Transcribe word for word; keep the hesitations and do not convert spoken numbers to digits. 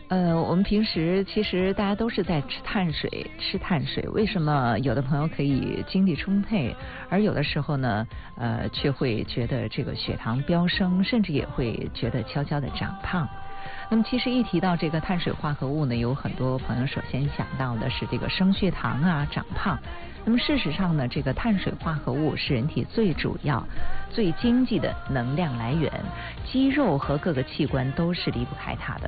呃，我们平时其实大家都是在吃碳水，吃碳水。为什么有的朋友可以精力充沛，而有的时候呢，呃，却会觉得这个血糖飙升，甚至也会觉得悄悄的长胖？那么其实一提到这个碳水化合物呢，有很多朋友首先想到的是这个升血糖啊、长胖。那么事实上呢，这个碳水化合物是人体最主要、最经济的能量来源，肌肉和各个器官都是离不开它的。